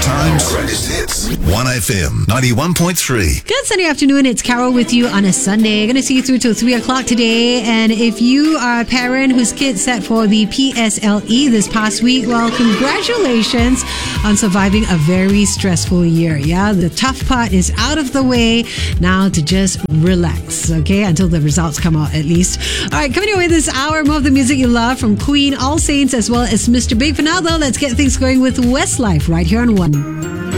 times, greatest hits. 1FM 91.3. Good Sunday afternoon. It's Carol with you on a Sunday. Going to see you through till 3 o'clock today. And if you are a parent whose kid set for the PSLE this past week, well, congratulations on surviving a very stressful year. Yeah, the tough part is out of the way. Now to just relax, okay, until the results come out at least. All right, coming your way this hour, more of the music you love from Queen, All Saints, as well as Mr. Big. For now, though, let's get things going with Westlife right here on One.